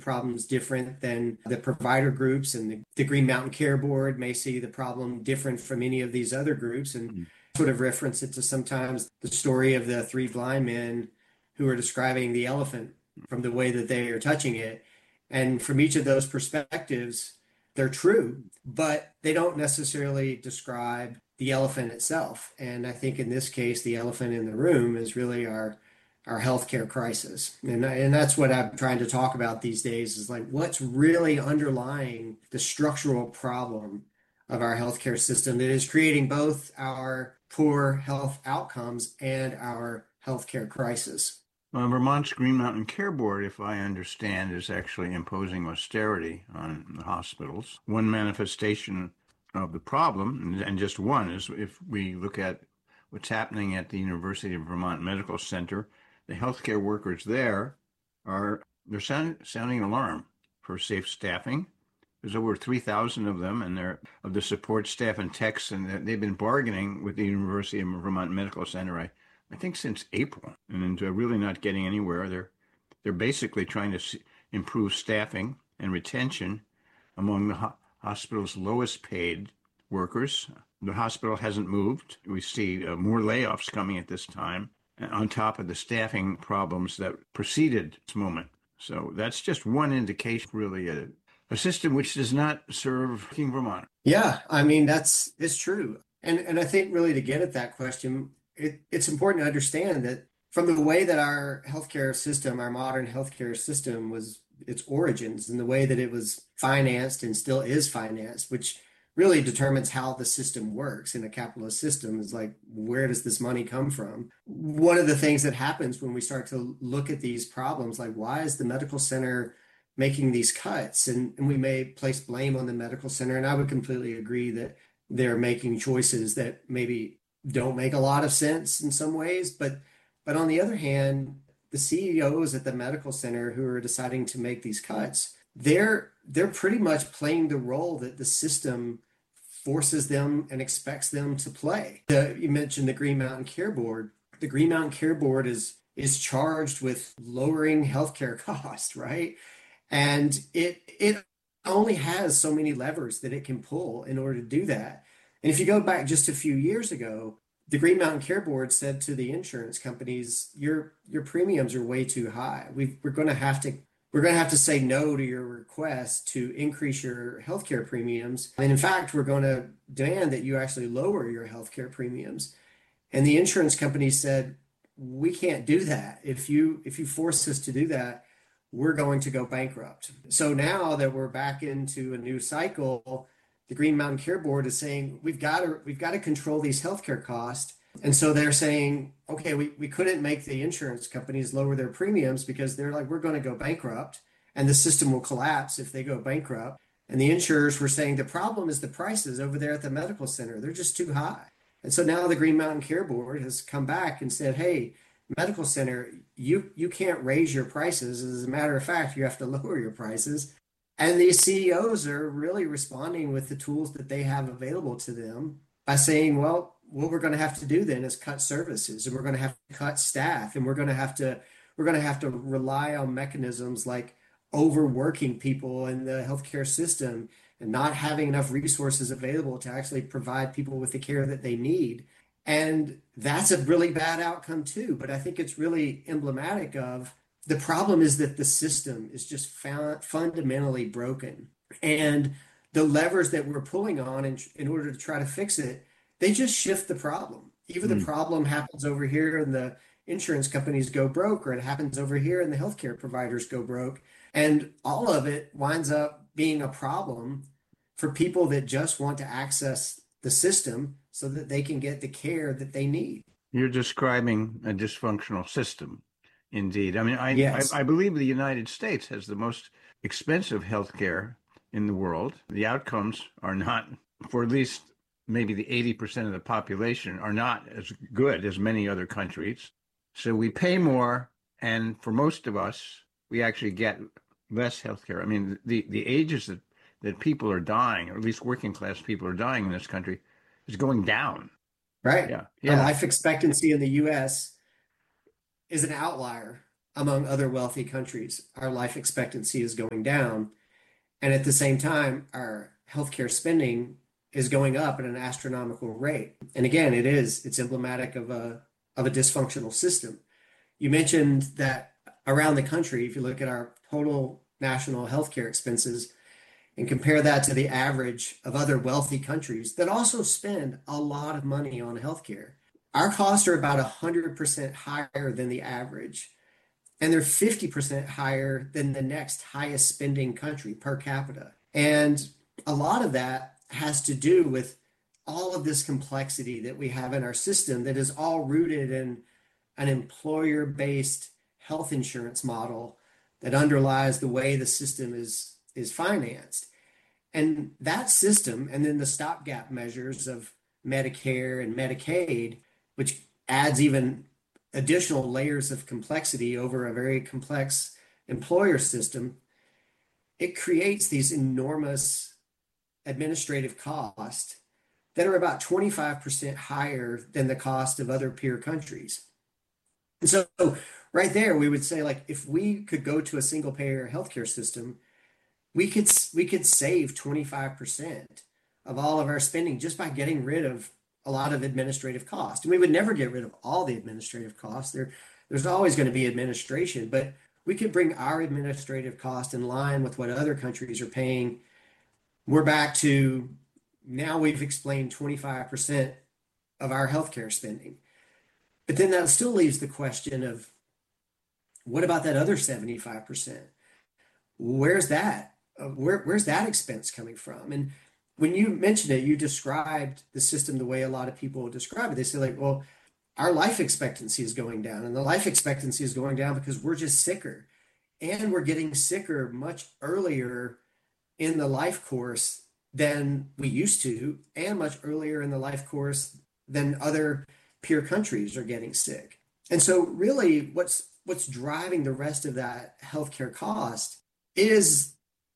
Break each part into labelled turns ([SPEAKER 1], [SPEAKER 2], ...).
[SPEAKER 1] problems different than the provider groups, and the Green Mountain Care Board may see the problem different from any of these other groups, and sort of reference it to sometimes the story of the three blind men who are describing the elephant from the way that they are touching it. And from each of those perspectives, they're true, but they don't necessarily describe the elephant itself. And I think in this case, the elephant in the room is really our healthcare crisis. And that's what I'm trying to talk about these days, is like what's really underlying the structural problem of our healthcare system that is creating both our poor health outcomes and our healthcare crisis.
[SPEAKER 2] Vermont's Green Mountain Care Board, if I understand, is actually imposing austerity on the hospitals. One manifestation of the problem, and just one, is if we look at what's happening at the University of Vermont Medical Center, the healthcare workers there they're sounding an alarm for safe staffing. There's over 3,000 of them, and they're of the support staff and techs, and they've been bargaining with the University of Vermont Medical Center, I think since April, and really not getting anywhere. They're basically trying to improve staffing and retention among the hospital's lowest paid workers. The hospital hasn't moved. We see more layoffs coming at this time, on top of the staffing problems that preceded this moment. So that's just one indication, really, a system which does not serve King Vermont.
[SPEAKER 1] Yeah, I mean, it's true. And I think really to get at that question, it's important to understand that from the way that our healthcare system, our modern healthcare system was its origins, and the way that it was financed and still is financed, which really determines how the system works in a capitalist system, is like, where does this money come from? One of the things that happens when we start to look at these problems, like why is the medical center making these cuts? And we may place blame on the medical center. And I would completely agree that they're making choices that maybe don't make a lot of sense in some ways. But on the other hand, the CEOs at the medical center who are deciding to make these cuts, they're pretty much playing the role that the system forces them and expects them to play. You mentioned the Green Mountain Care Board. The Green Mountain Care Board is charged with lowering healthcare costs, right? And it only has so many levers that it can pull in order to do that. And if you go back just a few years ago, the Green Mountain Care Board said to the insurance companies, your premiums are way too high. We're going to have to say no to your request to increase your healthcare premiums. And in fact, we're going to demand that you actually lower your healthcare premiums. And the insurance company said, we can't do that. If you force us to do that, we're going to go bankrupt. So now that we're back into a new cycle, the Green Mountain Care Board is saying we've got to control these healthcare costs. And so they're saying, okay, we couldn't make the insurance companies lower their premiums because they're like, we're going to go bankrupt and the system will collapse if they go bankrupt. And the insurers were saying the problem is the prices over there at the medical center. They're just too high. And so now the Green Mountain Care Board has come back and said, hey, medical center, you can't raise your prices. As a matter of fact, you have to lower your prices. And these CEOs are really responding with the tools that they have available to them by saying, well, what we're going to have to do then is cut services, and we're going to have to cut staff, and we're going to have to rely on mechanisms like overworking people in the healthcare system and not having enough resources available to actually provide people with the care that they need. And that's a really bad outcome too. But I think it's really emblematic of the problem is that the system is just fundamentally broken. And the levers that we're pulling on in order to try to fix it, they just shift the problem. Either the problem happens over here and the insurance companies go broke, or it happens over here and the healthcare providers go broke. And all of it winds up being a problem for people that just want to access the system so that they can get the care that they need.
[SPEAKER 2] You're describing a dysfunctional system. Indeed. I mean,
[SPEAKER 1] Yes.
[SPEAKER 2] I believe the United States has the most expensive healthcare in the world. The outcomes are not, for at least maybe the 80% of the population, are not as good as many other countries. So we pay more, and for most of us, we actually get less healthcare. I mean, the ages that people are dying, or at least working class people are dying in this country, is going down.
[SPEAKER 1] Right.
[SPEAKER 2] Yeah.
[SPEAKER 1] The life expectancy in the U.S. is an outlier among other wealthy countries. Our life expectancy is going down. And at the same time, our healthcare spending is going up at an astronomical rate. And again, it's emblematic of a dysfunctional system. You mentioned that around the country, if you look at our total national healthcare expenses and compare that to the average of other wealthy countries that also spend a lot of money on healthcare, our costs are about 100% higher than the average, and they're 50% higher than the next highest spending country per capita. And a lot of that has to do with all of this complexity that we have in our system that is all rooted in an employer-based health insurance model that underlies the way the system is financed. And that system, and then the stopgap measures of Medicare and Medicaid, which adds even additional layers of complexity over a very complex employer system, it creates these enormous administrative costs that are about 25% higher than the cost of other peer countries. And so right there, we would say, like, if we could go to a single payer healthcare system, we could save 25% of all of our spending just by getting rid of a lot of administrative costs. And we would never get rid of all the administrative costs. There's always going to be administration, but we could bring our administrative cost in line with what other countries are paying. We're back to now we've explained 25% of our healthcare spending. But then that still leaves the question of what about that other 75%? Where's that? Where's that expense coming from? And when you mentioned it, you described the system the way a lot of people describe it. They say, like, well, our life expectancy is going down, and the life expectancy is going down because we're just sicker, and we're getting sicker much earlier in the life course than we used to, and much earlier in the life course than other peer countries are getting sick. And so really what's driving the rest of that healthcare cost is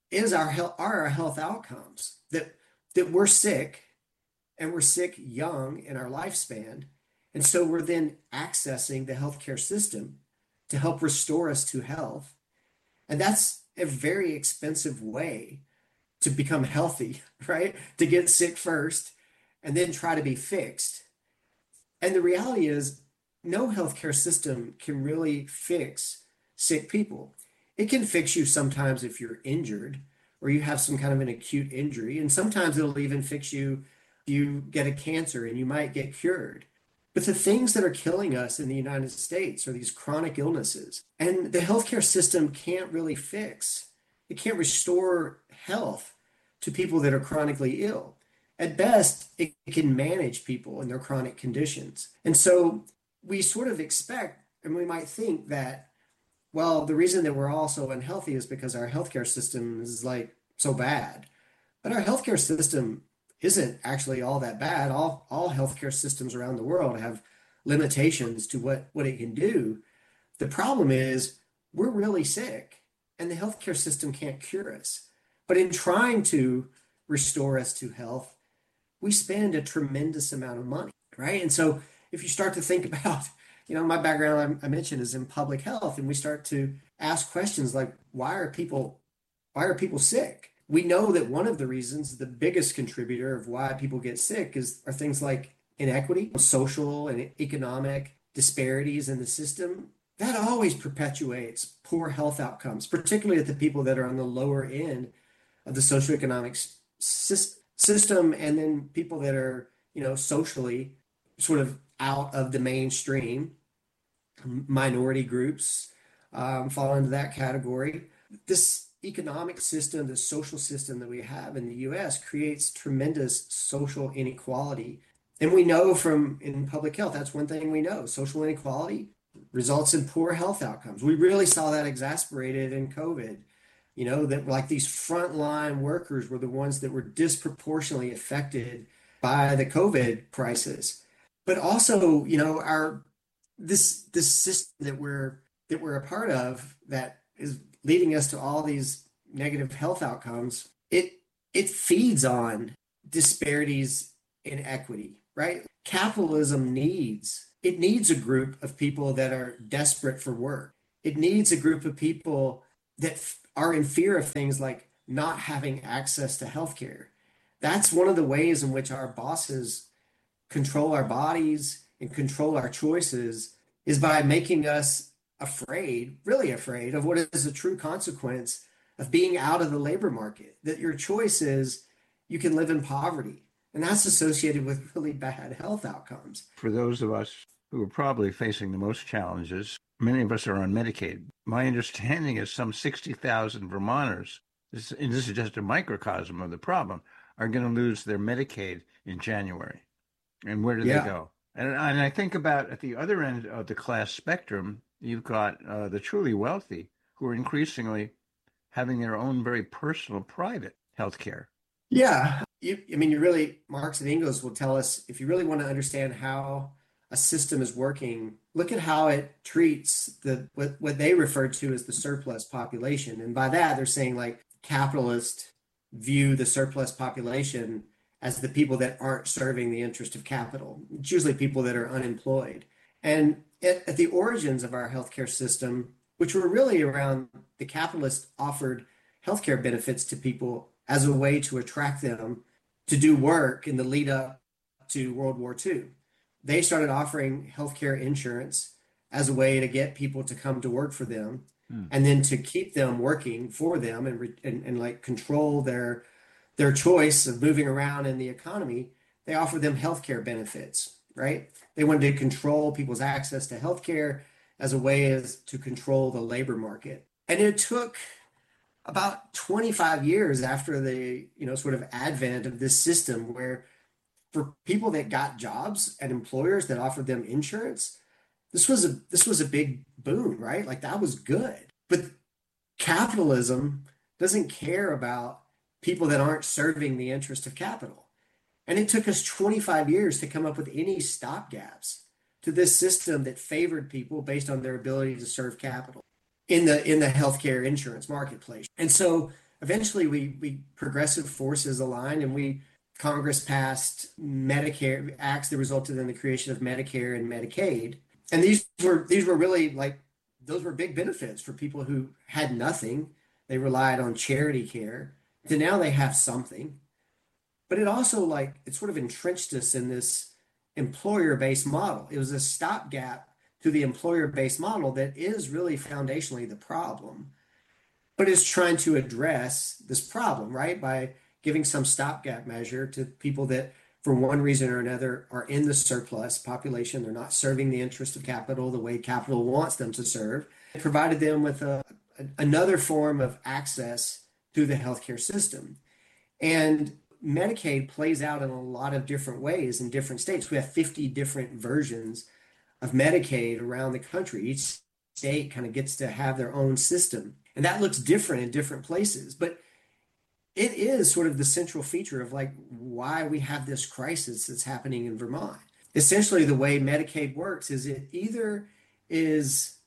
[SPEAKER 1] our health outcomes, that we're sick, and we're sick young in our lifespan. And so we're then accessing the healthcare system to help restore us to health. And that's a very expensive way to become healthy, right? To get sick first and then try to be fixed. And the reality is, no healthcare system can really fix sick people. It can fix you sometimes if you're injured or you have some kind of an acute injury. And sometimes it'll even fix you if you get a cancer and you might get cured. But the things that are killing us in the United States are these chronic illnesses. And the healthcare system can't really fix, it can't restore health to people that are chronically ill. At best, it can manage people in their chronic conditions. And so we sort of expect, and we might think that, well, the reason that we're all so unhealthy is because our healthcare system is like so bad. But our healthcare system isn't actually all that bad. All healthcare systems around the world have limitations to what it can do. The problem is we're really sick, and the healthcare system can't cure us. But in trying to restore us to health, we spend a tremendous amount of money, right? And so if you start to think about, my background I mentioned is in public health, and we start to ask questions like, why are people sick? We know that one of the reasons, the biggest contributor of why people get sick are things like inequity, social and economic disparities in the system. That always perpetuates poor health outcomes, particularly at the people that are on the lower end of the socioeconomic system, and then people that are, socially sort of out of the mainstream. Minority groups fall into that category. This economic system, the social system that we have in the US creates tremendous social inequality. And we know in public health, that's one thing we know. Social inequality results in poor health outcomes. We really saw that exasperated in COVID. That like these frontline workers were the ones that were disproportionately affected by the COVID crisis. But also, this system that we're a part of that is leading us to all these negative health outcomes, it feeds on disparities in equity, right? Capitalism needs a group of people that are desperate for work. it needs a group of people that are in fear of things like not having access to healthcare. That's one of the ways in which our bosses control our bodies and control our choices is by making us afraid, really afraid of what is a true consequence of being out of the labor market. That your choice is you can live in poverty, and that's associated with really bad health outcomes.
[SPEAKER 2] For those of us who are probably facing the most challenges, many of us are on Medicaid. My understanding is some 60,000 Vermonters, and this is just a microcosm of the problem, are going to lose their Medicaid in January. And where do they
[SPEAKER 1] Yeah.
[SPEAKER 2] go? And I think about at the other end of the class spectrum, you've got the truly wealthy who are increasingly having their own very personal private health care.
[SPEAKER 1] Yeah. I mean, you really, Marx and Engels will tell us if you really want to understand how a system is working, look at how it treats what they refer to as the surplus population. And by that, they're saying like capitalists view the surplus population as the people that aren't serving the interest of capital. It's usually people that are unemployed. And at the origins of our healthcare system, which were really around the capitalists offered healthcare benefits to people as a way to attract them to do work in the lead up to World War II. They started offering healthcare insurance as a way to get people to come to work for them
[SPEAKER 2] Hmm.
[SPEAKER 1] and then to keep them working for them and like control their choice of moving around in the economy. They offered them healthcare benefits, right? They wanted to control people's access to healthcare as a way as to control the labor market. And it took about 25 years after the, sort of advent of this system where for people that got jobs at employers that offered them insurance, this was a big boon, right? Like that was good. But capitalism doesn't care about people that aren't serving the interest of capital. And it took us 25 years to come up with any stopgaps to this system that favored people based on their ability to serve capital in the healthcare insurance marketplace. And so eventually we progressive forces aligned and we Congress passed Medicare acts that resulted in the creation of Medicare and Medicaid. And these were really like those were big benefits for people who had nothing. They relied on charity care. To now they have something. But it also like it sort of entrenched us in this employer-based model. It was a stopgap to the employer-based model that is really foundationally the problem, but is trying to address this problem, right? By giving some stopgap measure to people that, for one reason or another, are in the surplus population. They're not serving the interest of capital the way capital wants them to serve. It provided them with another form of access to the healthcare system. And Medicaid plays out in a lot of different ways in different states. We have 50 different versions of Medicaid around the country. Each state kind of gets to have their own system, and that looks different in different places. But it is sort of the central feature of like why we have this crisis that's happening in Vermont. Essentially, the way Medicaid works is it either is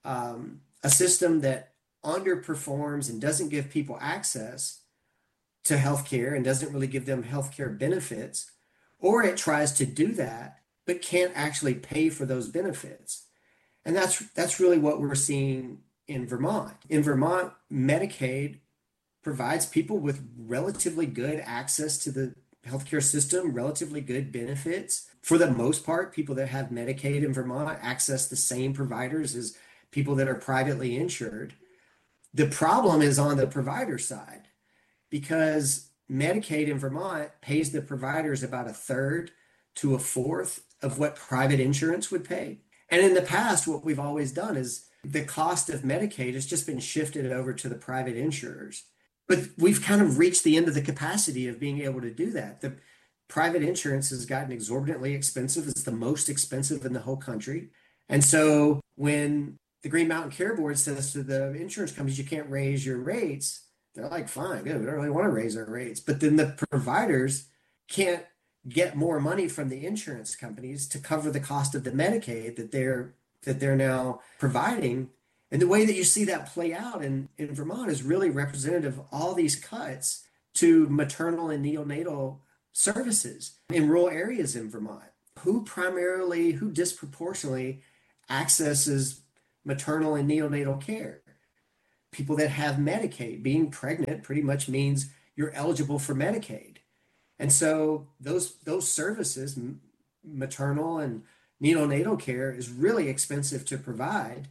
[SPEAKER 1] a system that underperforms and doesn't give people access to healthcare and doesn't really give them healthcare benefits, or it tries to do that but can't actually pay for those benefits. And that's really what we're seeing in Vermont. In Vermont, Medicaid provides people with relatively good access to the healthcare system, relatively good benefits. For the most part, people that have Medicaid in Vermont access the same providers as people that are privately insured. The problem is on the provider side because Medicaid in Vermont pays the providers about a third to a fourth of what private insurance would pay. And in the past, what we've always done is the cost of Medicaid has just been shifted over to the private insurers. But we've kind of reached the end of the capacity of being able to do that. The private insurance has gotten exorbitantly expensive. It's the most expensive in the whole country. And so when the Green Mountain Care Board says to the insurance companies, you can't raise your rates, they're like, fine, good, we don't really want to raise our rates. But then the providers can't get more money from the insurance companies to cover the cost of the Medicaid that they're now providing. And the way that you see that play out in Vermont is really representative of all these cuts to maternal and neonatal services in rural areas in Vermont. Who disproportionately accesses maternal and neonatal care. People that have Medicaid, being pregnant pretty much means you're eligible for Medicaid. And so those services, maternal and neonatal care, is really expensive to provide.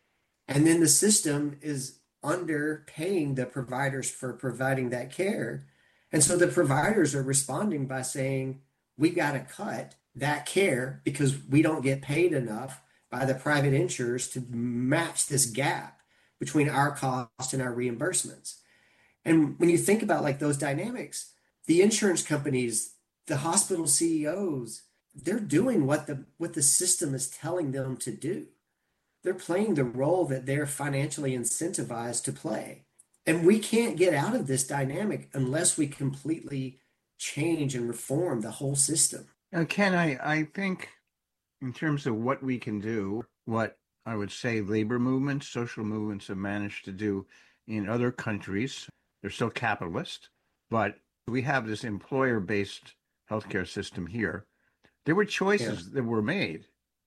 [SPEAKER 1] And then the system is underpaying the providers for providing that care. And so the providers are responding by saying, we got to cut that care because we don't get paid enough by the private insurers to match this gap between our cost and our reimbursements. And when you think about like those dynamics, the insurance companies, the hospital CEOs, they're doing what the system is telling them to do. They're playing the role that they're financially incentivized to play. And we can't get out of this dynamic unless we completely change and reform the whole system.
[SPEAKER 2] Now, Ken, I think in terms of what we can do, what I would say labor movements, social movements have managed to do in other countries, they're still capitalist, but we have this employer-based healthcare system here. There were choices that were made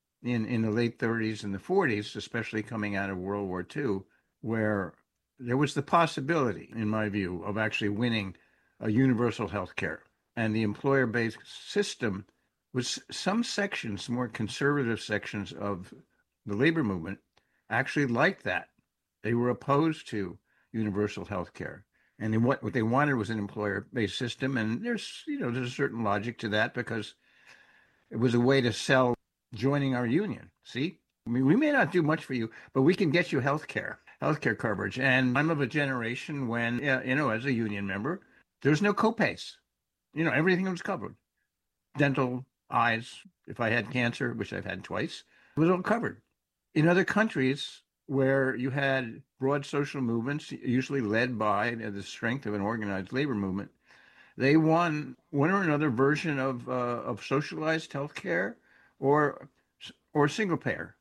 [SPEAKER 2] in the late 30s and the 40s, especially coming out of World War II, where there was the possibility, in my view, of actually winning a universal health care. And the employer-based system was some sections, more conservative sections of the labor movement, actually liked that. They were opposed to universal health care. And what they wanted was an employer-based system. And there's a certain logic to that because it was a way to sell joining our union. See, I mean, we may not do much for you, but we can get you healthcare coverage. And I'm of a generation when, as a union member, there's no copays. Everything was covered. Dental, eyes, if I had cancer, which I've had twice, it was all covered. In other countries where you had broad social movements, usually led by the strength of an organized labor movement, they won one or another version of socialized health care or single payer,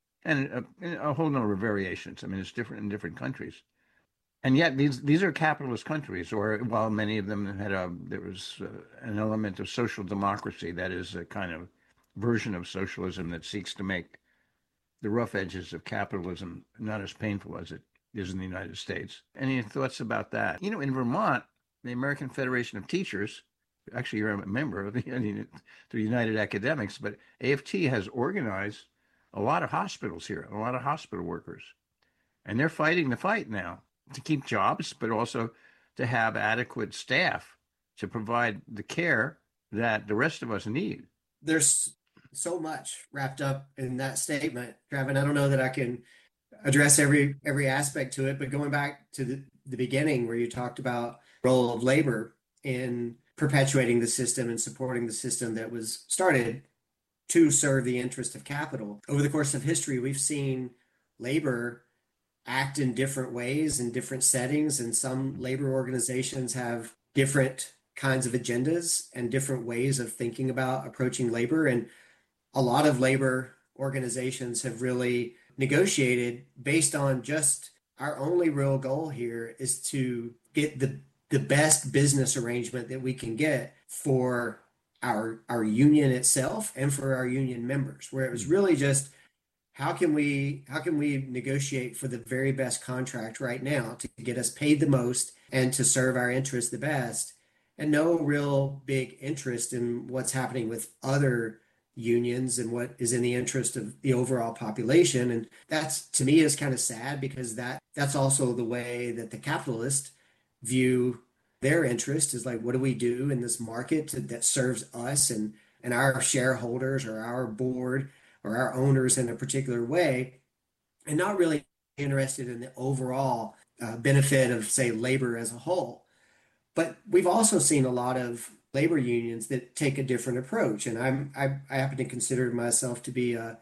[SPEAKER 2] and a whole number of variations. I mean, it's different in different countries, and yet these are capitalist countries. Or while many of them there was an element of social democracy, that is a kind of version of socialism that seeks to make the rough edges of capitalism not as painful as it is in the United States. Any thoughts about that? In Vermont, the American Federation of Teachers, actually you're a member of the United Academics, but AFT has organized a lot of hospitals here, a lot of hospital workers. And they're fighting the fight now to keep jobs, but also to have adequate staff to provide the care that the rest of us need.
[SPEAKER 1] There's so much wrapped up in that statement, Travis. I don't know that I can address every aspect to it, but going back to the beginning where you talked about the role of labor in perpetuating the system and supporting the system that was started to serve the interest of capital. Over the course of history, we've seen labor act in different ways in different settings, and some labor organizations have different kinds of agendas and different ways of thinking about approaching labor. And a lot of labor organizations have really negotiated based on just our only real goal here is to get the best business arrangement that we can get for our union itself and for our union members, where it was really just how can we negotiate for the very best contract right now to get us paid the most and to serve our interests the best, and no real big interest in what's happening with other unions and what is in the interest of the overall population. And that's, to me, is kind of sad because that's also the way that the capitalists view their interest, is like, what do we do in this market that serves us and our shareholders or our board or our owners in a particular way, and not really interested in the overall benefit of, say, labor as a whole. But we've also seen a lot of labor unions that take a different approach. And I happen to consider myself to be a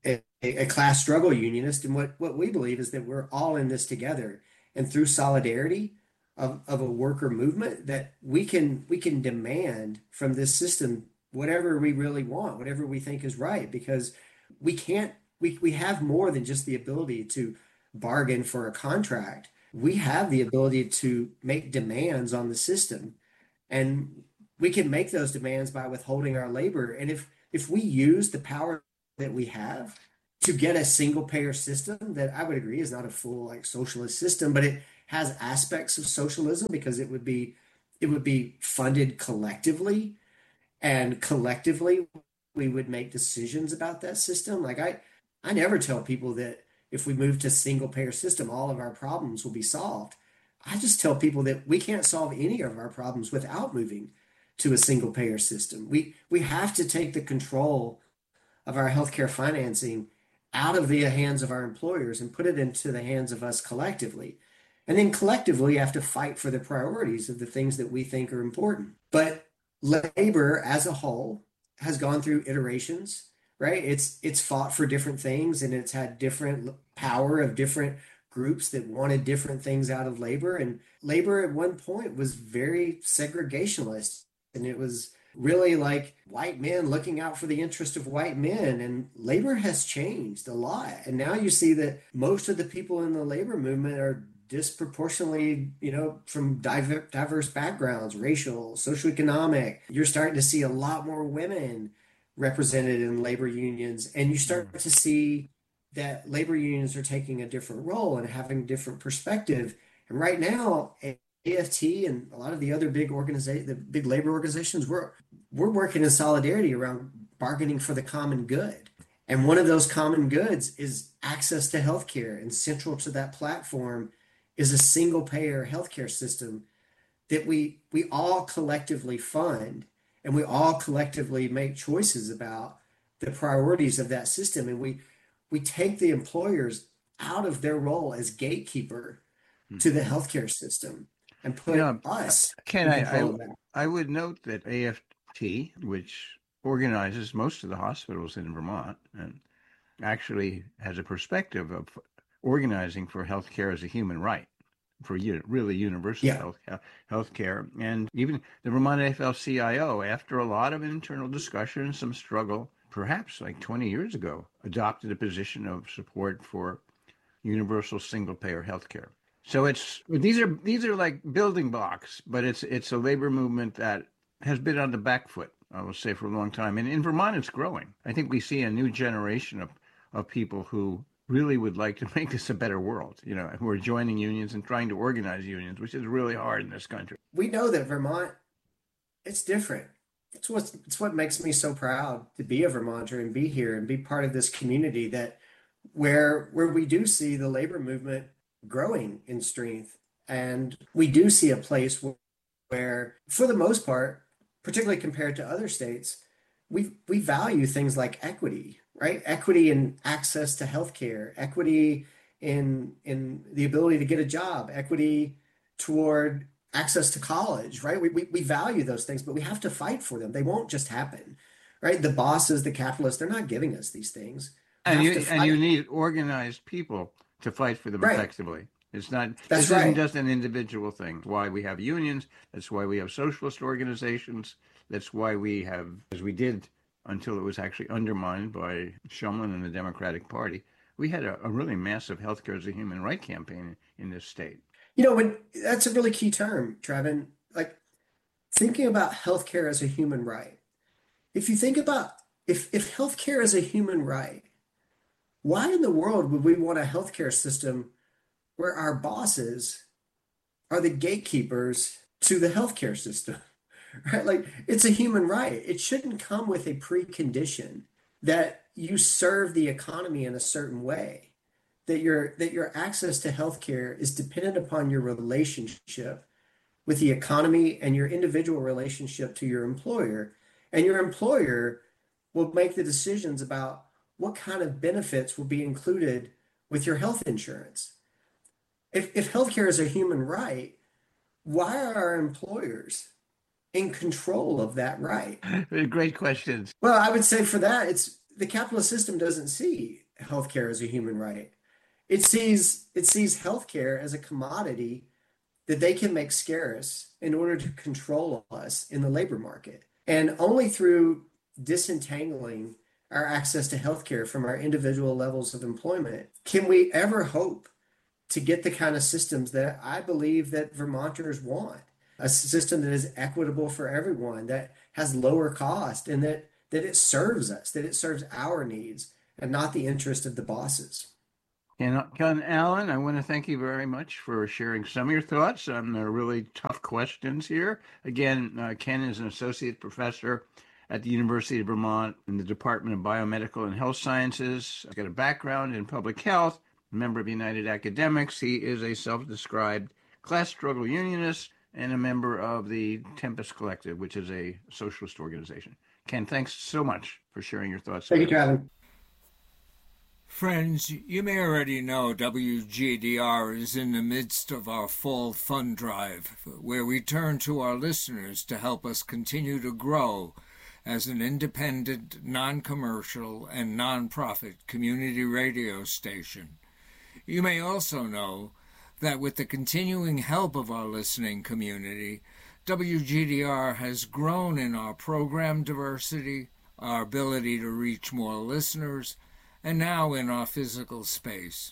[SPEAKER 1] class struggle unionist. And what we believe is that we're all in this together. And through solidarity of a worker movement, that we can demand from this system whatever we really want, whatever we think is right, because we have more than just the ability to bargain for a contract. We have the ability to make demands on the system, and we can make those demands by withholding our labor. And if we use the power that we have to get a single payer system that I would agree is not a full like socialist system, but it has aspects of socialism because it would be funded collectively, and collectively we would make decisions about that system. Like I never tell people that if we move to single payer system, all of our problems will be solved. I just tell people that we can't solve any of our problems without moving to a single payer system. We have to take the control of our healthcare financing out of the hands of our employers and put it into the hands of us collectively. And then collectively, you have to fight for the priorities of the things that we think are important. But labor as a whole has gone through iterations, right? It's fought for different things and it's had different power of different groups that wanted different things out of labor. And labor at one point was very segregationist. And it was really like white men looking out for the interest of white men. And labor has changed a lot. And now you see that most of the people in the labor movement are disproportionately, from diverse backgrounds, racial, socioeconomic. You're starting to see a lot more women represented in labor unions. And you start to see that labor unions are taking a different role and having a different perspective. And right now, AFT and a lot of the other the big labor organizations, we're working in solidarity around bargaining for the common good. And one of those common goods is access to healthcare. And central to that platform is a single payer healthcare system that we all collectively fund and we all collectively make choices about the priorities of that system. And we take the employers out of their role as gatekeeper to the healthcare system and
[SPEAKER 2] You
[SPEAKER 1] put
[SPEAKER 2] know,
[SPEAKER 1] us
[SPEAKER 2] Ken,
[SPEAKER 1] in control of that.
[SPEAKER 2] I would note that AFT, which organizes most of the hospitals in Vermont, and actually has a perspective of organizing for healthcare as a human right, for really universal
[SPEAKER 1] Yeah.
[SPEAKER 2] healthcare. And even the Vermont AFL-CIO, after a lot of internal discussion and some struggle, perhaps like 20 years ago, adopted a position of support for universal single-payer healthcare. So these are like building blocks, but it's a labor movement that has been on the back foot, I will say, for a long time. And in Vermont, it's growing. I think we see a new generation of people who really would like to make this a better world, who are joining unions and trying to organize unions, which is really hard in this country.
[SPEAKER 1] We know that Vermont, it's different. It's what makes me so proud to be a Vermonter and be here and be part of this community that where we do see the labor movement growing in strength. And we do see a place where, for the most part, particularly compared to other states, we value things like equity, right? Equity in access to healthcare, equity in the ability to get a job, equity toward access to college, right? We value those things, but we have to fight for them. They won't just happen, right? The bosses, the capitalists, they're not giving us these things. We
[SPEAKER 2] And
[SPEAKER 1] have
[SPEAKER 2] you
[SPEAKER 1] to
[SPEAKER 2] and you
[SPEAKER 1] fight.
[SPEAKER 2] need organized people to fight for them
[SPEAKER 1] Right.
[SPEAKER 2] effectively. It's not.
[SPEAKER 1] That's
[SPEAKER 2] This isn't
[SPEAKER 1] right.
[SPEAKER 2] just an individual thing. That's why we have unions. That's why we have socialist organizations. That's why we have, as we did until it was actually undermined by Shumlin and the Democratic Party. We had a really massive healthcare as a human right campaign in this state.
[SPEAKER 1] When that's a really key term, Trevin. Like thinking about healthcare as a human right. If you think about if healthcare is a human right, why in the world would we want a healthcare system where our bosses are the gatekeepers to the healthcare system? Right? Like it's a human right. It shouldn't come with a precondition that you serve the economy in a certain way, that your access to healthcare is dependent upon your relationship with the economy and your individual relationship to your employer. And your employer will make the decisions about what kind of benefits will be included with your health insurance. If healthcare is a human right, why are our employers in control of that right?
[SPEAKER 2] Great questions.
[SPEAKER 1] Well, I would say for that, it's the capitalist system doesn't see healthcare as a human right. It sees healthcare as a commodity that they can make scarce in order to control us in the labor market. And only through disentangling our access to healthcare from our individual levels of employment can we ever hope to get the kind of systems that I believe that Vermonters want. A system that is equitable for everyone, that has lower cost, and that it serves us, that it serves our needs, and not the interest of the bosses.
[SPEAKER 2] And Ken Allen, I want to thank you very much for sharing some of your thoughts on the really tough questions here. Again, Ken is an associate professor at the University of Vermont in the Department of Biomedical and Health Sciences. He's got a background in public health, a member of United Academics. He is a self-described class struggle unionist and a member of the Tempest Collective, which is a socialist organization. Ken, thanks so much for sharing your thoughts.
[SPEAKER 1] Thank you, Travis.
[SPEAKER 3] Friends, you may already know WGDR is in the midst of our fall fund drive, where we turn to our listeners to help us continue to grow as an independent, non-commercial, and non-profit community radio station. You may also know that with the continuing help of our listening community, WGDR has grown in our program diversity, our ability to reach more listeners, and now in our physical space.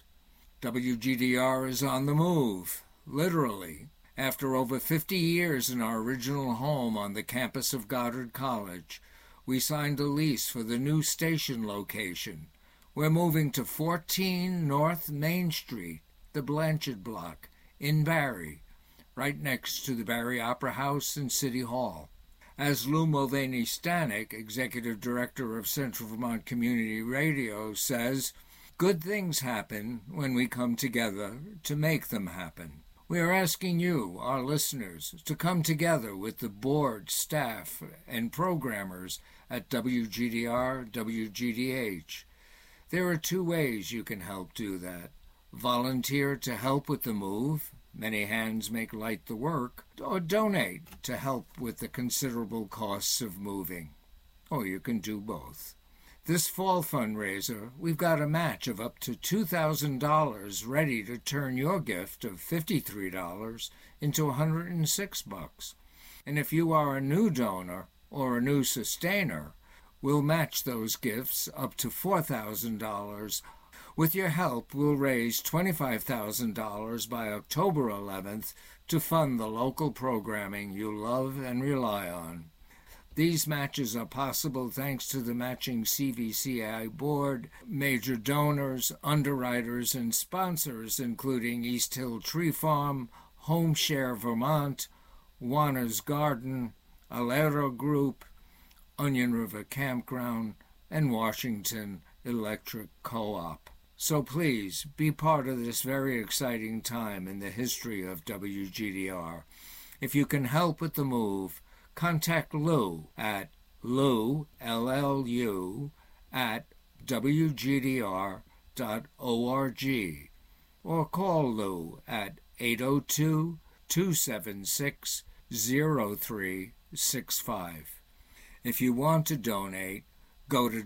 [SPEAKER 3] WGDR is on the move, literally. After over 50 years in our original home on the campus of Goddard College, we signed a lease for the new station location. We're moving to 14 North Main Street, the Blanchard Block, in Barre, right next to the Barre Opera House and City Hall. As Lou Mulvaney-Stanek, Executive Director of Central Vermont Community Radio, says, good things happen when we come together to make them happen. We are asking you, our listeners, to come together with the board, staff, and programmers at WGDR, WGDH. There are two ways you can help do that. Volunteer to help with the move. Many hands make light the work, or donate to help with the considerable costs of moving. Or you can do both. This fall fundraiser, we've got a match of up to $2,000 ready to turn your gift of $53 into $106. And if you are a new donor or a new sustainer, we'll match those gifts up to $4,000. With your help, we'll raise $25,000 by October 11th to fund the local programming you love and rely on. These matches are possible thanks to the matching CVCI board, major donors, underwriters, and sponsors, including East Hill Tree Farm, Home Share Vermont, Warner's Garden, Alero Group, Onion River Campground, and Washington Electric Co-op. So please, be part of this very exciting time in the history of WGDR. If you can help with the move, contact Lou at Lou, L-L-U, at WGDR.org, or call Lou at 802-276-0365. If you want to donate, go to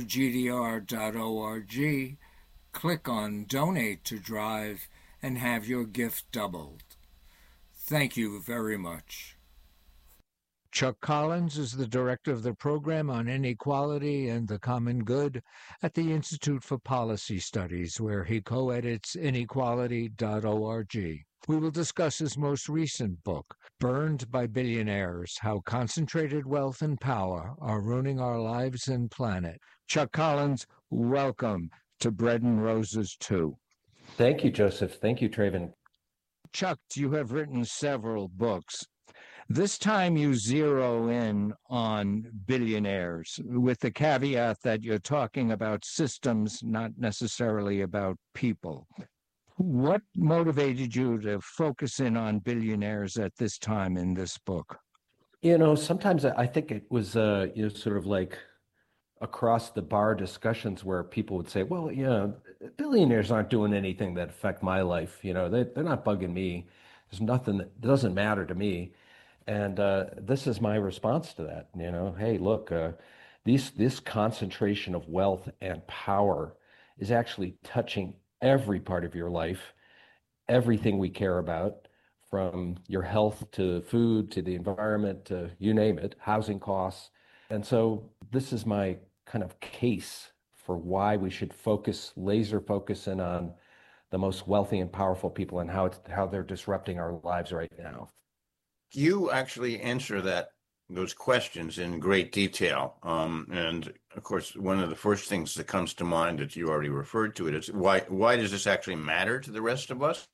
[SPEAKER 3] WGDR.org, click on Donate to Drive, and have your gift doubled. Thank you very much. Chuck Collins is the director of the program on inequality and the common good at the Institute for Policy Studies, where he co-edits inequality.org. We will discuss his most recent book, Burned by Billionaires: How Concentrated Wealth and Power Are Ruining Our Lives and Planet. Chuck Collins, welcome to Bread and Roses 2.
[SPEAKER 4] Thank you, Joseph. Thank you, Traven.
[SPEAKER 3] Chuck, you have written several books. This time you zero in on billionaires, with the caveat that you're talking about systems, not necessarily about people. What motivated you to focus in on billionaires at this time in this book?
[SPEAKER 4] Sometimes I think it was, sort of like across the bar discussions where people would say, well, billionaires aren't doing anything that affect my life. They're not bugging me. There's nothing that doesn't matter to me. And this is my response to that. Hey, look, this concentration of wealth and power is actually touching every part of your life, everything we care about, from your health to food to the environment to you name it, housing costs. And so this is my kind of case for why we should laser focus in on the most wealthy and powerful people and how they're disrupting our lives right now.
[SPEAKER 2] You actually answer that those questions in great detail. And of course, one of the first things that comes to mind that you already referred to it is why does this actually matter to the rest of us?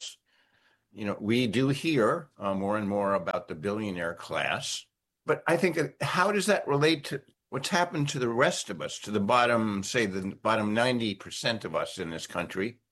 [SPEAKER 2] We do hear more and more about the billionaire class, but I think how does that relate to what's happened to the rest of us, to the bottom, say the bottom 90% of us in this country?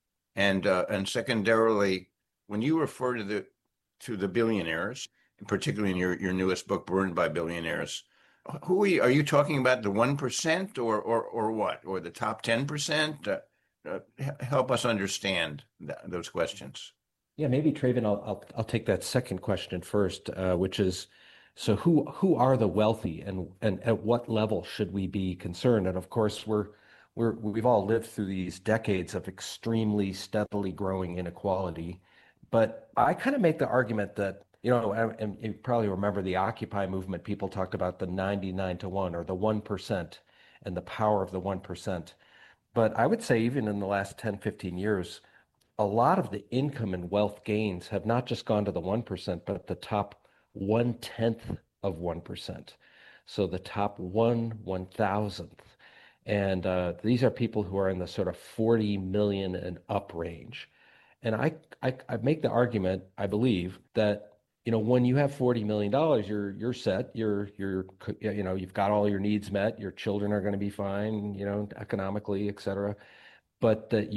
[SPEAKER 2] And secondarily, when you refer to the billionaires, particularly in your newest book, Burned by Billionaires, who are you talking about? The 1% or what? Or the top 10%? Help us understand those questions.
[SPEAKER 4] Yeah, maybe Traven, I'll take that second question first, which is, so who are the wealthy, and at what level should we be concerned? And of course, we've all lived through these decades of extremely steadily growing inequality. But I kind of make the argument that, and you probably remember the Occupy movement, people talked about the 99 to 1 or the 1% and the power of the 1%. But I would say even in the last 10, 15 years, a lot of the income and wealth gains have not just gone to the 1%, but the top 1/10 of 1%. So the top 1/1000th. And these are people who are in the sort of 40 million and up range. And I make the argument, I believe, that when you have $40 million, you're set. You've got all your needs met. Your children are going to be fine, economically, et cetera. But that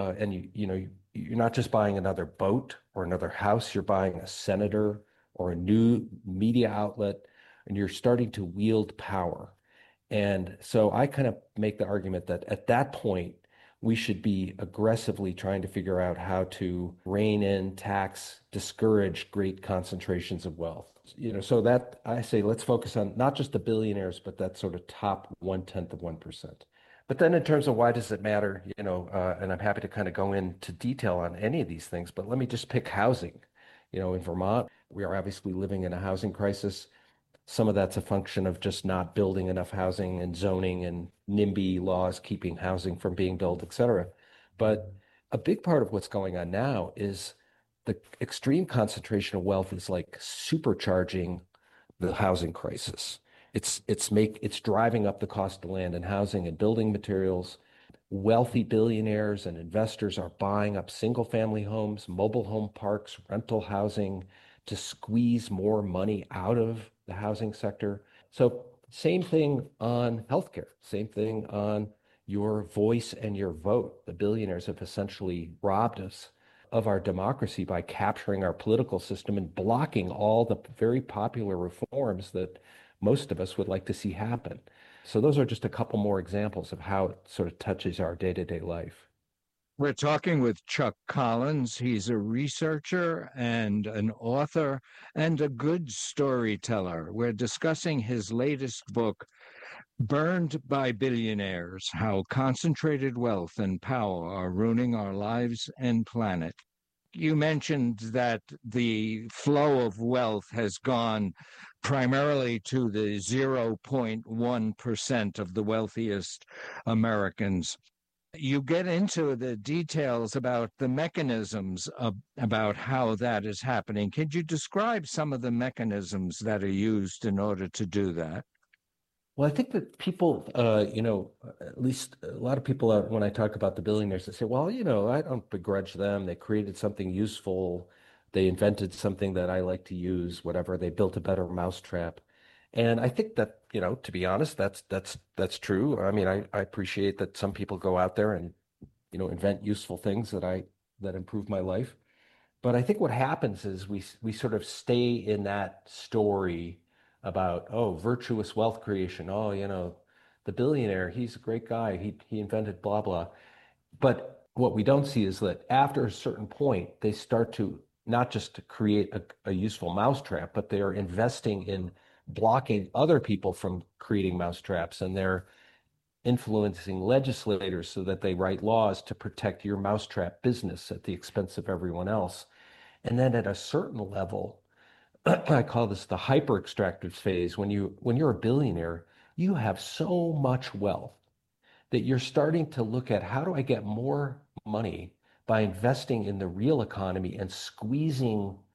[SPEAKER 4] you're not just buying another boat or another house. You're buying a senator or a new media outlet, and you're starting to wield power. And so I kind of make the argument that at that point, we should be aggressively trying to figure out how to rein in, tax, discourage great concentrations of wealth. So that I say, let's focus on not just the billionaires, but that sort of top 1/10 of 1%. But then in terms of why does it matter, and I'm happy to kind of go into detail on any of these things, but let me just pick housing. In Vermont, we are obviously living in a housing crisis. Some of that's a function of just not building enough housing and zoning and NIMBY laws keeping housing from being built, et cetera. But a big part of what's going on now is the extreme concentration of wealth is like supercharging the housing crisis. It's driving up the cost of land and housing and building materials. Wealthy billionaires and investors are buying up single family homes, mobile home parks, rental housing to squeeze more money out of the housing sector. So same thing on healthcare, same thing on your voice and your vote. The billionaires have essentially robbed us of our democracy by capturing our political system and blocking all the very popular reforms that most of us would like to see happen. So those are just a couple more examples of how it sort of touches our day-to-day life.
[SPEAKER 3] We're talking with Chuck Collins. He's a researcher and an author and a good storyteller. We're discussing his latest book, Burned by Billionaires: How Concentrated Wealth and Power Are Ruining Our Lives and Planet. You mentioned that the flow of wealth has gone primarily to the 0.1% of the wealthiest Americans. You get into the details about the mechanisms about how that is happening. Could you describe some of the mechanisms that are used in order to do that?
[SPEAKER 4] Well, I think that people, at least a lot of people, when I talk about the billionaires, they say, well, I don't begrudge them. They created something useful. They invented something that I like to use, whatever. They built a better mousetrap. And I think that, to be honest, that's true. I mean, I appreciate that some people go out there and, invent useful things that improve my life. But I think what happens is we sort of stay in that story about, virtuous wealth creation. The billionaire, he's a great guy. He invented blah, blah. But what we don't see is that after a certain point, they start to not just to create a useful mousetrap, but they are investing in blocking other people from creating mousetraps, and they're influencing legislators so that they write laws to protect your mousetrap business at the expense of everyone else. And then at a certain level, I call this the hyper extractive phase. When you're a billionaire, you have so much wealth that you're starting to look at, how do I get more money by investing in the real economy and squeezing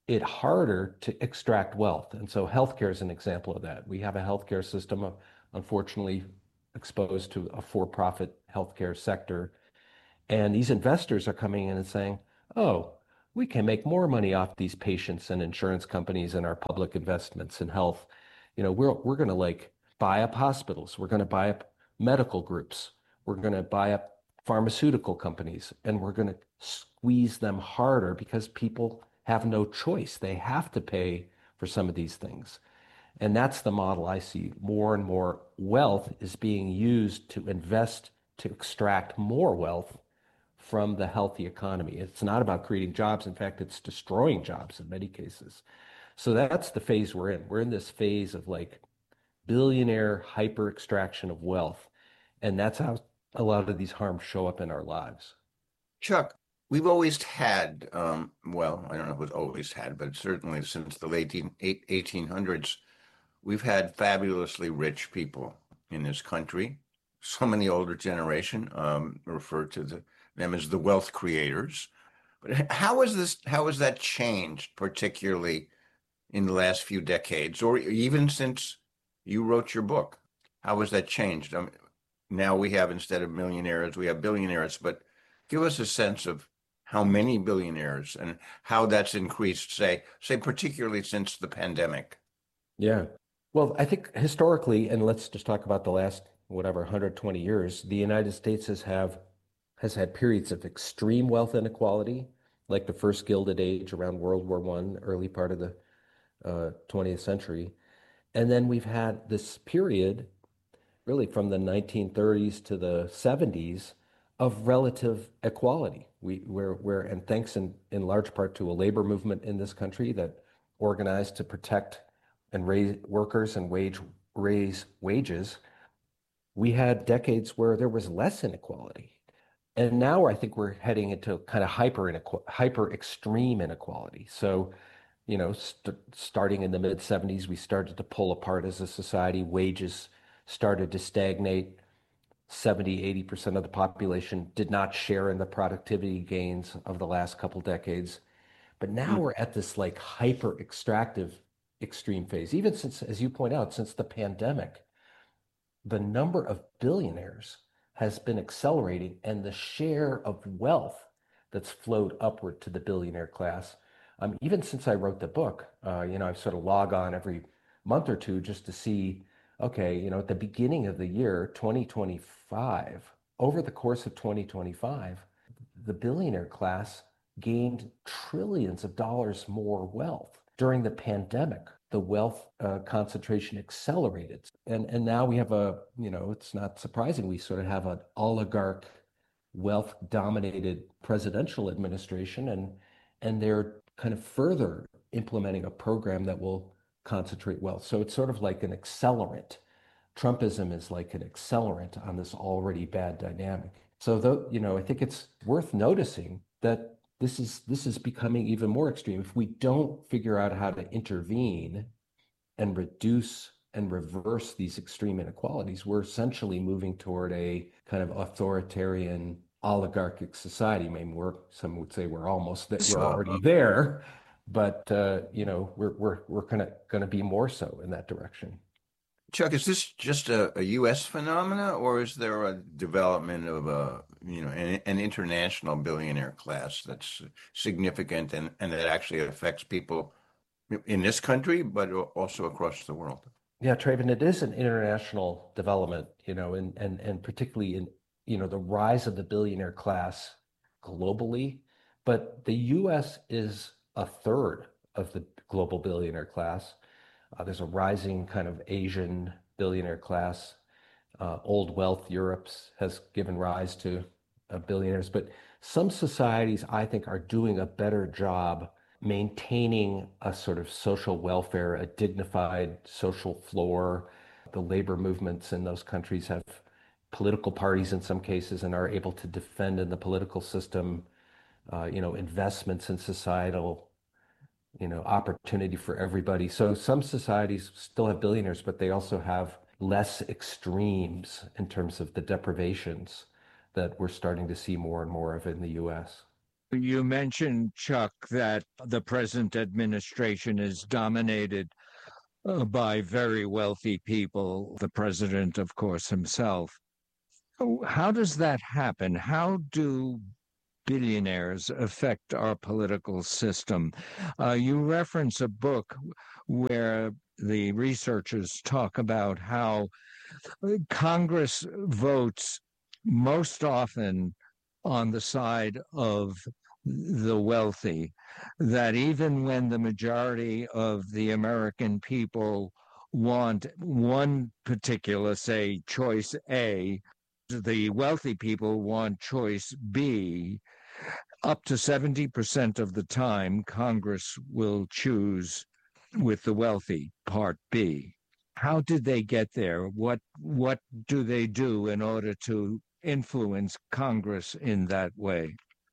[SPEAKER 4] it harder to extract wealth. And so healthcare is an example of that. We have a healthcare system, unfortunately, exposed to a for-profit healthcare sector. And these investors are coming in and saying, oh, we can make more money off these patients and insurance companies and our public investments in health. We're going to like buy up hospitals. We're going to buy up medical groups. We're going to buy up pharmaceutical companies, and we're going to squeeze them harder because people have no choice. They have to pay for some of these things. And that's the model I see. More and more wealth is being used to invest to extract more wealth from the healthy economy. It's not about creating jobs. In fact, it's destroying jobs in many cases. So that's the phase we're in. We're in this phase of like billionaire hyper extraction of wealth. And that's how a lot of these harms show up in our lives.
[SPEAKER 2] Chuck, we've always had, well, I don't know if it's always had, but certainly since the late 1800s, we've had fabulously rich people in this country. Some in the older generation refer to them as the wealth creators. But how has that changed, particularly in the last few decades, or even since you wrote your book? How has that changed? Now we have, instead of millionaires, we have billionaires, but give us a sense of how many billionaires and how that's increased, say particularly since the pandemic.
[SPEAKER 4] Yeah. Well, I think historically, and let's just talk about the last, 120 years, the United States has had periods of extreme wealth inequality, like the first Gilded Age around World War I, early part of the 20th century. And then we've had this period, really from the 1930s to the 70s, of relative equality. And thanks in large part to a labor movement in this country that organized to protect and raise workers and raise wages, we had decades where there was less inequality. And now I think we're heading into kind of hyper extreme inequality. So, starting in the mid 70s, we started to pull apart as a society. Wages started to stagnate. 70–80% of the population did not share in the productivity gains of the last couple decades. But now we're at this like hyper extractive extreme phase. Even since, as you point out, since the pandemic, the number of billionaires has been accelerating, and the share of wealth that's flowed upward to the billionaire class. Even since I wrote the book, I sort of log on every month or two just to see, okay, at the beginning of the year, 2025, over the course of 2025, the billionaire class gained trillions of dollars more wealth. During the pandemic, the wealth concentration accelerated. And now we have it's not surprising, we sort of have an oligarch wealth dominated presidential administration, and they're kind of further implementing a program that will concentrate wealth. So it's sort of like an accelerant. Trumpism is like an accelerant on this already bad dynamic. So I think it's worth noticing that this is becoming even more extreme. If we don't figure out how to intervene and reduce and reverse these extreme inequalities, we're essentially moving toward a kind of authoritarian oligarchic society. I mean, some would say we're already there, but we're going to be more so in that direction.
[SPEAKER 2] Chuck, is this just a U.S. phenomena, or is there a development of an international billionaire class that's significant and that actually affects people in this country, but also across the world?
[SPEAKER 4] Yeah, Traven, it is an international development, and particularly in, the rise of the billionaire class globally. But the U.S. is a third of the global billionaire class. There's a rising kind of Asian billionaire class. Old wealth Europe has given rise to billionaires. But some societies, I think, are doing a better job maintaining a sort of social welfare, a dignified social floor. The labor movements in those countries have political parties in some cases and are able to defend in the political system, investments in societal opportunity for everybody. So some societies still have billionaires, but they also have less extremes in terms of the deprivations that we're starting to see more and more of in the U.S.
[SPEAKER 3] You mentioned, Chuck, that the present administration is dominated by very wealthy people, the president, of course, himself. How does that happen? How do billionaires affect our political system? You reference a book where the researchers talk about how Congress votes most often on the side of the wealthy, that even when the majority of the American people want one particular, say, choice A, the wealthy people want choice B. Up to 70% of the time, Congress will choose with the wealthy, part B. How did they get there? What do they do in order to influence Congress in that way?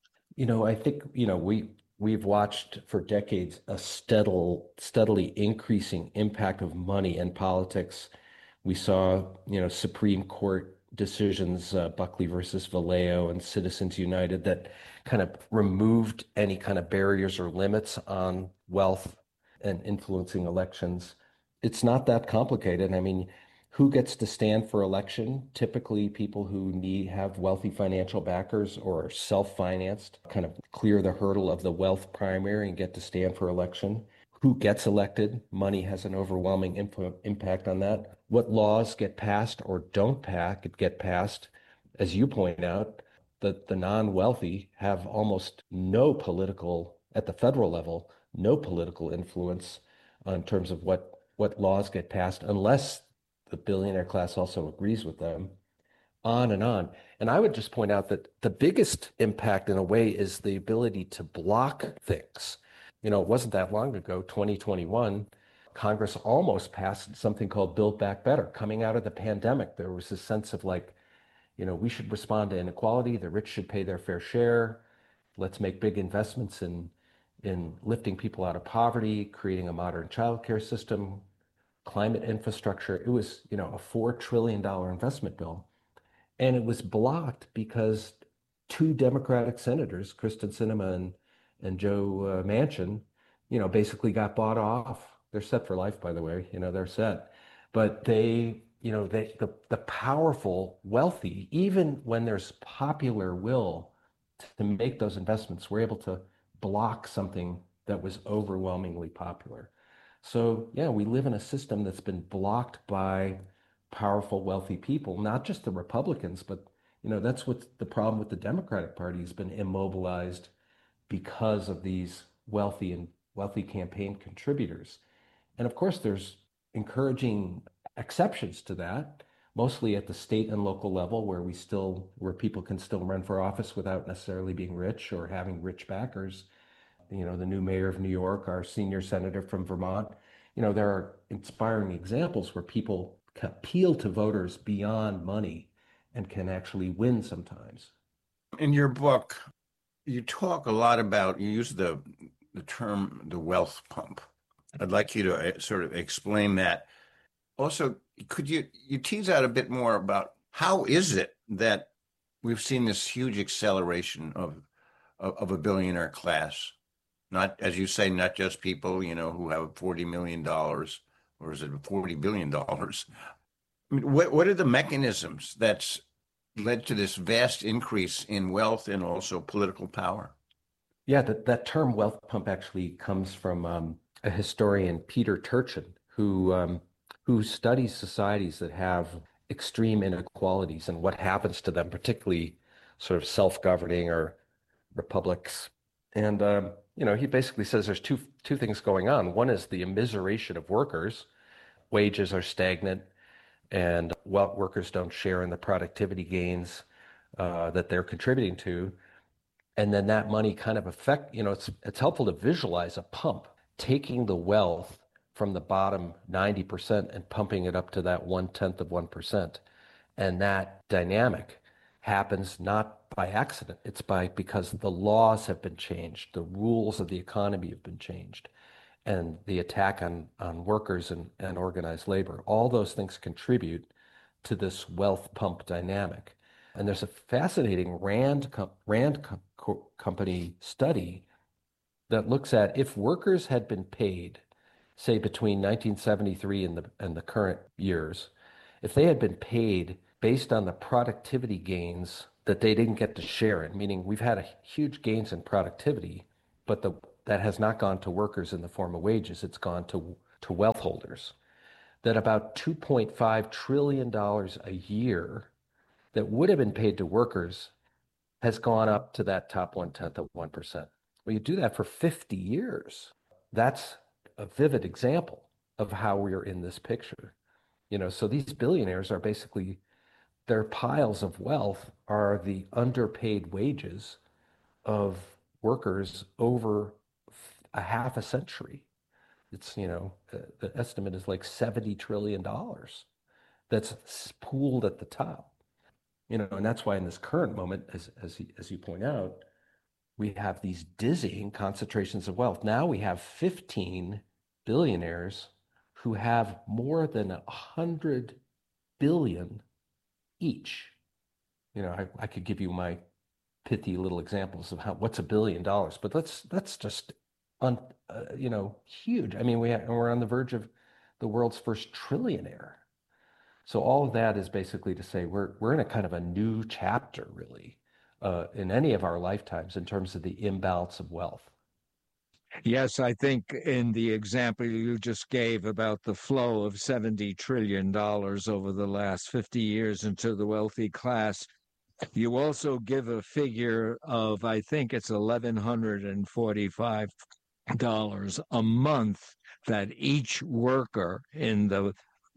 [SPEAKER 4] I think, we've watched for decades a steadily increasing impact of money in politics. We saw, Supreme Court decisions, Buckley versus Valeo and Citizens United, that kind of removed any kind of barriers or limits on wealth and influencing elections. It's not that complicated. I mean, who gets to stand for election? Typically, people who have wealthy financial backers or are self-financed, kind of clear the hurdle of the wealth primary and get to stand for election. Who gets elected? Money has an overwhelming impact on that. What laws get passed or don't get passed? As you point out, the non-wealthy have almost no political, at the federal level, no political influence in terms of what laws get passed unless the billionaire class also agrees with them, on and on. And I would just point out that the biggest impact in a way is the ability to block things. It wasn't that long ago, 2021, Congress almost passed something called Build Back Better. Coming out of the pandemic, there was this sense of like, we should respond to inequality. The rich should pay their fair share. Let's make big investments in lifting people out of poverty, creating a modern childcare system, climate infrastructure. It was, a $4 trillion investment bill. And it was blocked because two Democratic senators, Kristen Sinema and Joe Manchin, basically got bought off. They're set for life, by the way, they're set. But the powerful, wealthy, even when there's popular will to make those investments, were able to block something that was overwhelmingly popular. So, yeah, we live in a system that's been blocked by powerful, wealthy people, not just the Republicans, but, that's what the problem with the Democratic Party has been immobilized because of these wealthy campaign contributors. And of course, there's encouraging exceptions to that, mostly at the state and local level where people can still run for office without necessarily being rich or having rich backers. The new mayor of New York, our senior senator from Vermont. There are inspiring examples where people can appeal to voters beyond money and can actually win sometimes.
[SPEAKER 2] In your book, you talk a lot about, you use the term the wealth pump. I'd like you to sort of explain that. Also, could you tease out a bit more about how is it that we've seen this huge acceleration of a billionaire class? Not, as you say, not just people, who have $40 million, or is it $40 billion? I mean, what are the mechanisms that's led to this vast increase in wealth and also political power?
[SPEAKER 4] Yeah, that term wealth pump actually comes from a historian, Peter Turchin, who studies societies that have extreme inequalities and what happens to them, particularly sort of self-governing or republics. And he basically says there's two things going on. One is the immiseration of workers. Wages are stagnant, and workers don't share in the productivity gains that they're contributing to. And then that money kind of it's helpful to visualize a pump taking the wealth from the bottom 90% and pumping it up to that 1/10 of 1%. And that dynamic happens not by accident. It's because the laws have been changed, the rules of the economy have been changed, and the attack on workers and organized labor. All those things contribute to this wealth pump dynamic. And there's a fascinating Company study that looks at if workers had been paid, say between 1973 and the current years, if they had been paid based on the productivity gains that they didn't get to share in, meaning we've had a huge gains in productivity, but that has not gone to workers in the form of wages, it's gone to wealth holders, that about $2.5 trillion a year that would have been paid to workers has gone up to that top 1/10 of 1%. Well, you do that for 50 years. That's a vivid example of how we're in this picture. So these billionaires are basically, their piles of wealth are the underpaid wages of workers over a half a century. It's, the estimate is like $70 trillion that's pooled at the top. And that's why in this current moment, as you point out, we have these dizzying concentrations of wealth. Now we have 15 billionaires who have more than 100 billion each. I could give you my pithy little examples of what's $1 billion, but that's just huge. I mean, we're on the verge of the world's first trillionaire. So all of that is basically to say we're in a kind of a new chapter, really, in any of our lifetimes in terms of the imbalance of wealth.
[SPEAKER 3] Yes, I think in the example you just gave about the flow of $70 trillion over the last 50 years into the wealthy class, you also give a figure of, I think it's $1,145 a month that each worker in the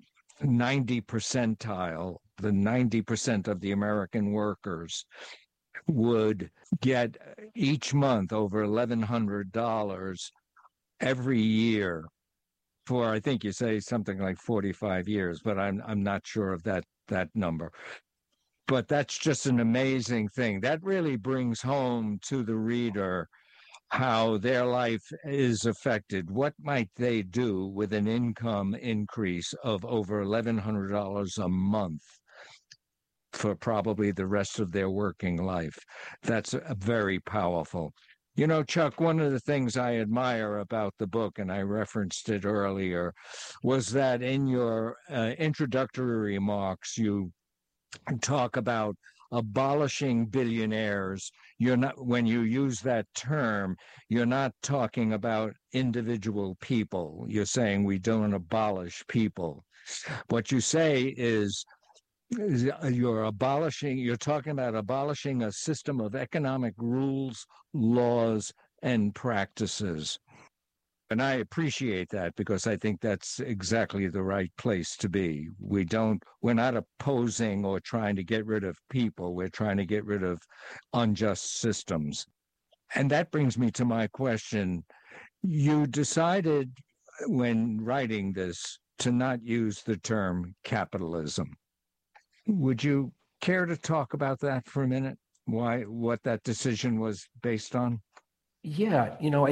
[SPEAKER 3] 90 percentile, the 90% of the American workers, would get each month over $1,100 every year for, I think you say something like 45 years, but I'm not sure of that number. But that's just an amazing thing. That really brings home to the reader how their life is affected. What might they do with an income increase of over $1,100 a month for probably the rest of their working life? That's very powerful. Chuck, one of the things I admire about the book, and I referenced it earlier, was that in your introductory remarks, you talk about abolishing billionaires. When you use that term, you're not talking about individual people. You're saying we don't abolish people. What you say is you're talking about abolishing a system of economic rules, laws, and practices. And I appreciate that because I think that's exactly the right place to be. We're not opposing or trying to get rid of people. We're trying to get rid of unjust systems. And that brings me to my question. You decided when writing this to not use the term capitalism. Would you care to talk about that for a minute? What that decision was based on?
[SPEAKER 4] Yeah,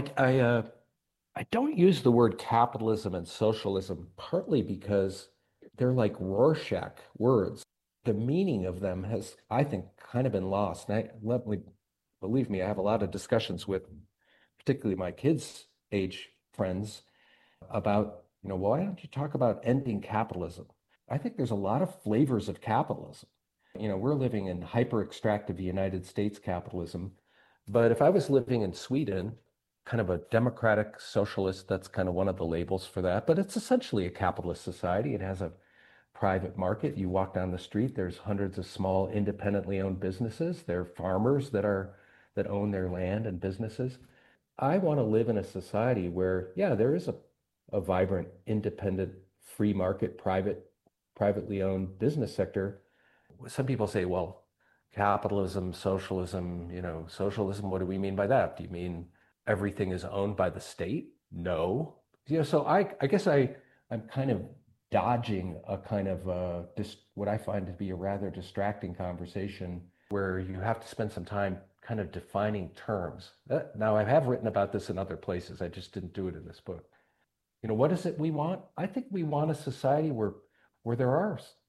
[SPEAKER 4] I don't use the word capitalism and socialism partly because they're like Rorschach words. The meaning of them has, I think, kind of been lost. And believe me, I have a lot of discussions with particularly my kids' age friends about, why don't you talk about ending capitalism? I think there's a lot of flavors of capitalism. We're living in hyper-extractive United States capitalism. But if I was living in Sweden, kind of a democratic socialist, that's kind of one of the labels for that. But it's essentially a capitalist society. It has a private market. You walk down the street, there's hundreds of small independently owned businesses. There are farmers that own their land and businesses. I want to live in a society where, yeah, there is a vibrant, independent, free market, privately owned business sector. Some people say, well, capitalism, socialism, socialism, what do we mean by that? Do you mean everything is owned by the state? No. So I guess I'm kind of dodging a kind of what I find to be a rather distracting conversation where you have to spend some time kind of defining terms. Now, I have written about this in other places. I just didn't do it in this book. What is it we want? I think we want a society where there are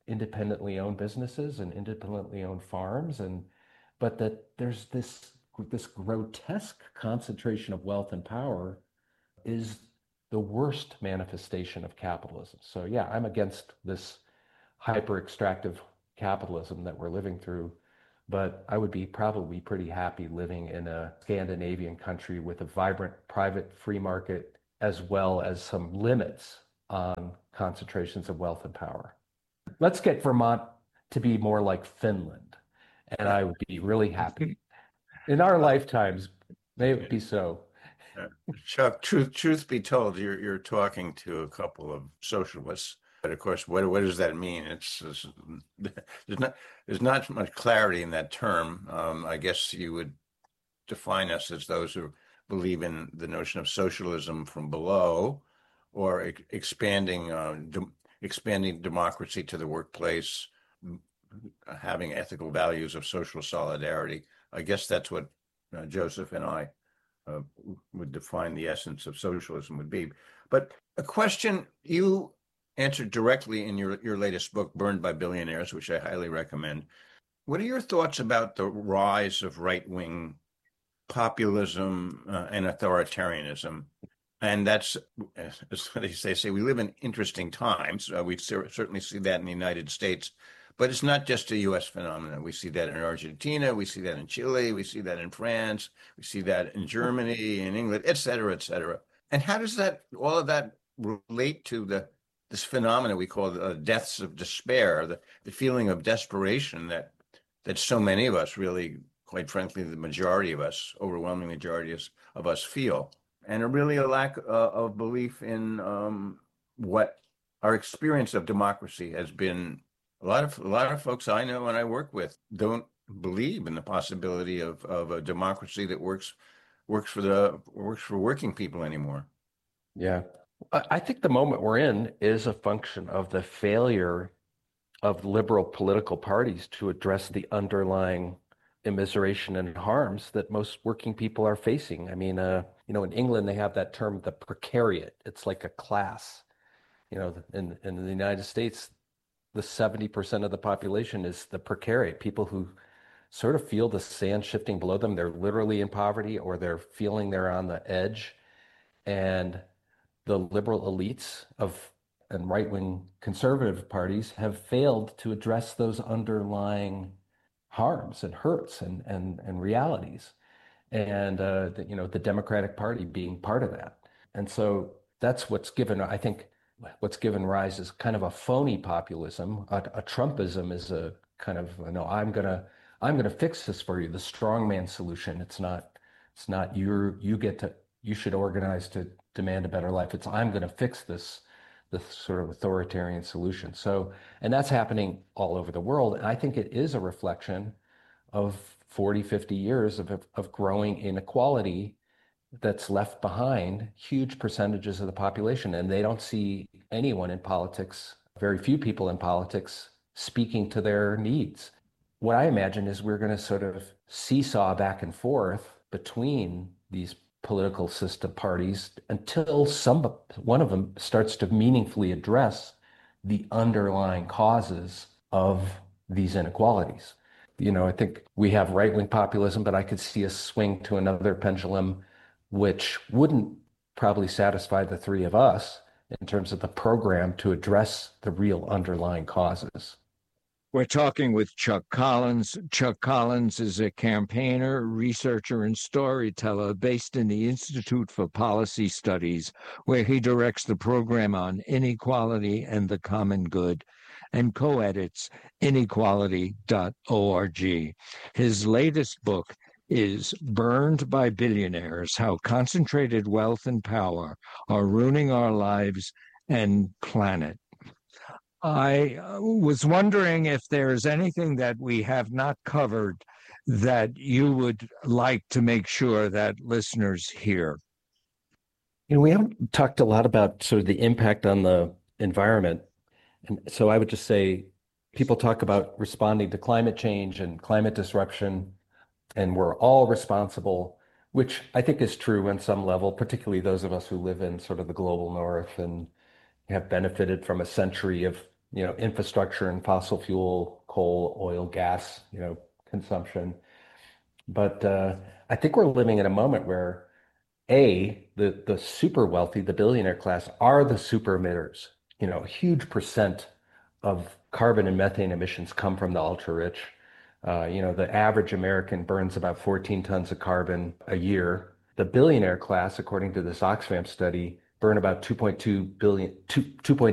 [SPEAKER 4] independently owned businesses and independently owned farms, but that there's this grotesque concentration of wealth and power is the worst manifestation of capitalism. So yeah, I'm against this hyper extractive capitalism that we're living through, but I would be probably pretty happy living in a Scandinavian country with a vibrant private free market, as well as some limits on concentrations of wealth and power. Let's get Vermont to be more like Finland, and I would be really happy. In our lifetimes, may it be so.
[SPEAKER 2] Chuck, truth be told, you're talking to a couple of socialists, but of course, what does that mean? There's not much clarity in that term. I guess you would define us as those who believe in the notion of socialism from below, or expanding democracy to the workplace, having ethical values of social solidarity. I guess that's what Joseph and I would define the essence of socialism would be. But a question you answered directly in your latest book, Burned by Billionaires, which I highly recommend. What are your thoughts about the rise of right-wing populism and authoritarianism? And that's, as they say, we live in interesting times. We certainly see that in the United States. But it's not just a U.S. phenomenon. We see that in Argentina, we see that in Chile, we see that in France, we see that in Germany, in England, et cetera, et cetera. And how does all of that relate to this phenomenon we call the deaths of despair, the feeling of desperation that so many of us, really, quite frankly, the majority of us, overwhelming majority of us feel, and really a lack of belief in what our experience of democracy has been. A lot of folks I know and I work with don't believe in the possibility of a democracy that works for working people anymore.
[SPEAKER 4] Yeah. I think the moment we're in is a function of the failure of liberal political parties to address the underlying immiseration and harms that most working people are facing. I mean, in England, they have that term, the precariat. It's like a class. In the United States, the 70% of the population is the precariat, people who sort of feel the sand shifting below them. They're literally in poverty, or they're feeling they're on the edge. And the liberal elites and right-wing conservative parties have failed to address those underlying harms and hurts and realities. And the Democratic Party being part of that. And so that's what's given rise is kind of a phony populism. A Trumpism is a kind of, no, I'm gonna fix this for you, the strongman solution. It's not you should organize to demand a better life. It's I'm gonna fix this sort of authoritarian solution. So, and that's happening all over the world. And I think it is a reflection of 40, 50 years of growing inequality that's left behind huge percentages of the population. And they don't see anyone in politics, very few people in politics, speaking to their needs. What I imagine is we're going to sort of seesaw back and forth between these political system parties until one of them starts to meaningfully address the underlying causes of these inequalities. I think we have right-wing populism, but I could see a swing to another pendulum which wouldn't probably satisfy the three of us in terms of the program to address the real underlying causes.
[SPEAKER 3] We're talking with Chuck Collins. Chuck Collins is a campaigner, researcher, and storyteller based in the Institute for Policy Studies, where he directs the program on inequality and the common good, and co-edits inequality.org. His latest book is Burned by Billionaires: How Concentrated Wealth and Power Are Ruining Our Lives and Planet. I was wondering if there's anything that we have not covered that you would like to make sure that listeners hear.
[SPEAKER 4] We haven't talked a lot about sort of the impact on the environment. And so I would just say people talk about responding to climate change and climate disruption, and we're all responsible, which I think is true on some level, particularly those of us who live in sort of the global north and have benefited from a century of infrastructure and fossil fuel, coal, oil, gas, consumption. But I think we're living in a moment where the super wealthy, the billionaire class, are the super emitters. A huge percent of carbon and methane emissions come from the ultra rich. The average American burns about 14 tons of carbon a year. The billionaire class, according to this Oxfam study, burn about 2.2